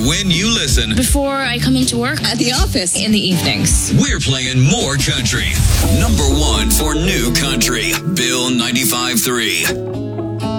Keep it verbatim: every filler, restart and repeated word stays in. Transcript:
when you listen. Before I come into work. At the office. In the evenings. We're playing more country. Number one for new country. Bill ninety-five point three.